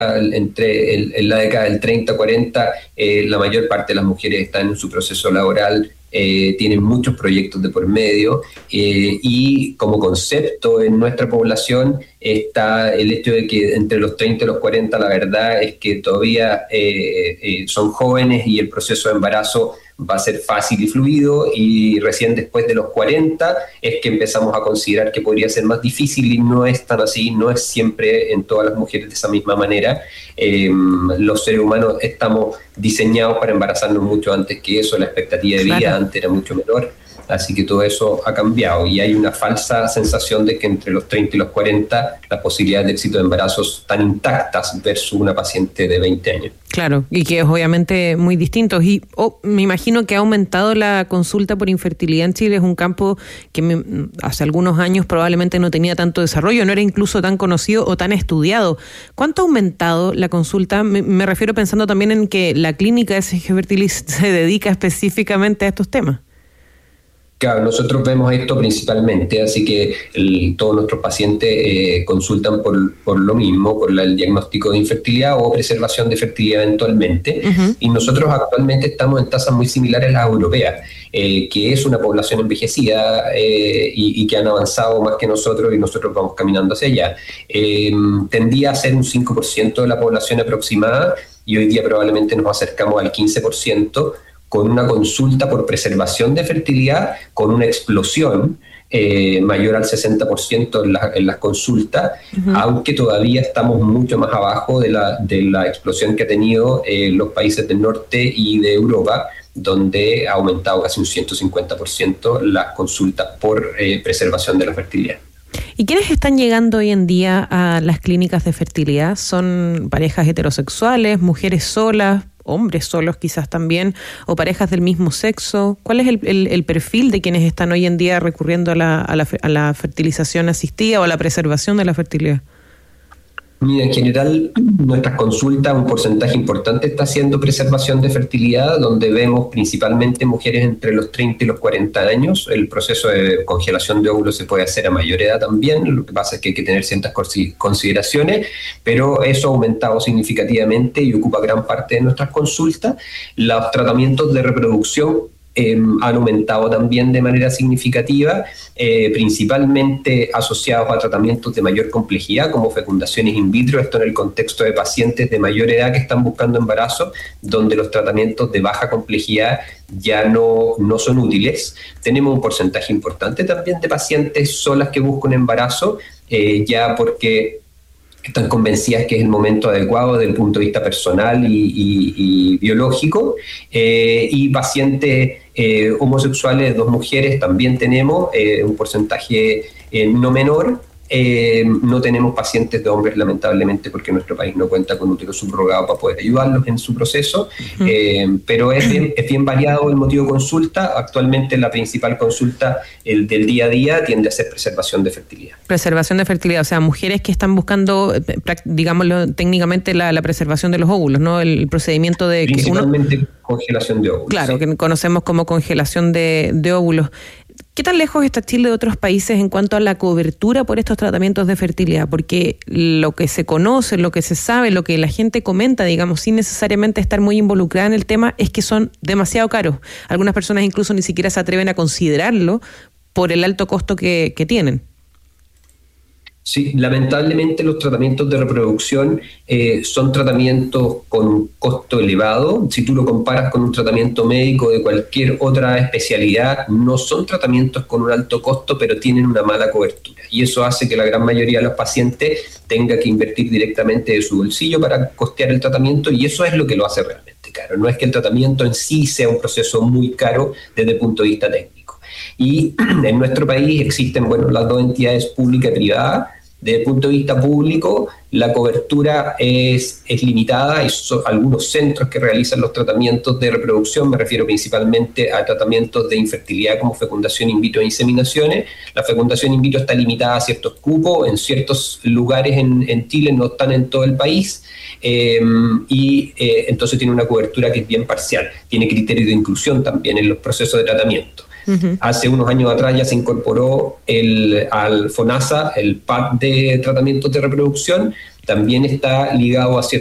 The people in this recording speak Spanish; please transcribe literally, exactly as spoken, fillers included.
entre el, en la década del treinta cuarenta, eh, la mayor parte de las mujeres están en su proceso laboral, eh, tienen muchos proyectos de por medio, eh, y como concepto en nuestra población está el hecho de que entre los treinta y los cuarenta la verdad es que todavía eh, eh, son jóvenes y el proceso de embarazo va a ser fácil y fluido, y recién después de los cuarenta es que empezamos a considerar que podría ser más difícil, y no es tan así, no es siempre en todas las mujeres de esa misma manera. Eh, los seres humanos estamos diseñados para embarazarnos mucho antes que eso, la expectativa de vida claro. antes era mucho menor, así que todo eso ha cambiado, y hay una falsa sensación de que entre los treinta y los cuarenta las posibilidades de éxito de embarazo están intactas versus una paciente de veinte años. Claro, y que es obviamente muy distinto. Y oh, me imagino que ha aumentado la consulta por infertilidad en Chile. Es un campo que me, hace algunos años probablemente no tenía tanto desarrollo, no era incluso tan conocido o tan estudiado. ¿Cuánto ha aumentado la consulta? Me, me refiero pensando también en que la clínica de S G Fertilis se dedica específicamente a estos temas. Claro, nosotros vemos esto principalmente, así que el, todos nuestros pacientes eh, consultan por, por lo mismo, por la, el diagnóstico de infertilidad o preservación de fertilidad eventualmente, uh-huh. y nosotros actualmente estamos en tasas muy similares a las europeas, eh, que es una población envejecida eh, y, y que han avanzado más que nosotros, y nosotros vamos caminando hacia allá. Eh, tendía a ser un cinco por ciento de la población aproximada, y hoy día probablemente nos acercamos al quince por ciento, con una consulta por preservación de fertilidad, con una explosión eh, mayor al sesenta por ciento en, la, en las consultas, uh-huh. aunque todavía estamos mucho más abajo de la, de la explosión que ha tenido eh, los países del norte y de Europa, donde ha aumentado casi un ciento cincuenta por ciento las consultas por eh, preservación de la fertilidad. ¿Y quiénes están llegando hoy en día a las clínicas de fertilidad? ¿Son parejas heterosexuales, mujeres solas, hombres solos quizás también, o parejas del mismo sexo? ¿Cuál es el, el, el perfil de quienes están hoy en día recurriendo a la, a, la, a la fertilización asistida o a la preservación de la fertilidad? Mira, en general, nuestras consultas, un porcentaje importante está haciendo preservación de fertilidad, donde vemos principalmente mujeres entre los treinta y los cuarenta años. El proceso de congelación de óvulos se puede hacer a mayor edad también, lo que pasa es que hay que tener ciertas consideraciones, pero eso ha aumentado significativamente y ocupa gran parte de nuestras consultas. Los tratamientos de reproducción Eh, han aumentado también de manera significativa, eh, principalmente asociados a tratamientos de mayor complejidad como fecundaciones in vitro, esto en el contexto de pacientes de mayor edad que están buscando embarazo, donde los tratamientos de baja complejidad ya no, no son útiles. Tenemos un porcentaje importante también de pacientes solas que buscan embarazo, eh, ya porque están convencidas que es el momento adecuado desde el punto de vista personal y, y, y biológico, eh, y pacientes eh, homosexuales, dos mujeres también tenemos, eh, un porcentaje eh, no menor. Eh, no tenemos pacientes de hombres, lamentablemente, porque nuestro país no cuenta con útero subrogado para poder ayudarlos en su proceso, uh-huh. eh, pero es bien, es bien variado el motivo de consulta. Actualmente la principal consulta, el del día a día, tiende a ser preservación de fertilidad. Preservación de fertilidad, o sea, mujeres que están buscando, digámoslo técnicamente, la, la preservación de los óvulos, ¿no? El, el procedimiento de... Principalmente que uno, congelación de óvulos. Claro, sí. que conocemos como congelación de, de óvulos. ¿Qué tan lejos está Chile de otros países en cuanto a la cobertura por estos tratamientos de fertilidad? Porque lo que se conoce, lo que se sabe, lo que la gente comenta, digamos, sin necesariamente estar muy involucrada en el tema, es que son demasiado caros. Algunas personas incluso ni siquiera se atreven a considerarlo por el alto costo que, que tienen. Sí, lamentablemente los tratamientos de reproducción eh, son tratamientos con un costo elevado. Si tú lo comparas con un tratamiento médico de cualquier otra especialidad, no son tratamientos con un alto costo, pero tienen una mala cobertura. Y eso hace que la gran mayoría de los pacientes tenga que invertir directamente de su bolsillo para costear el tratamiento, y eso es lo que lo hace realmente caro. No es que el tratamiento en sí sea un proceso muy caro desde el punto de vista técnico. Y en nuestro país existen, bueno, las dos entidades pública y privada. Desde el punto de vista público, la cobertura es, es limitada. Hay so, algunos centros que realizan los tratamientos de reproducción, me refiero principalmente a tratamientos de infertilidad como fecundación in vitro e inseminaciones. La fecundación in vitro está limitada a ciertos cupos, en ciertos lugares en, en Chile, no están en todo el país, eh, y eh, entonces tiene una cobertura que es bien parcial. Tiene criterios de inclusión también en los procesos de tratamiento. Uh-huh. Hace unos años atrás ya se incorporó el, al FONASA, el P A C de tratamientos de reproducción, también está ligado a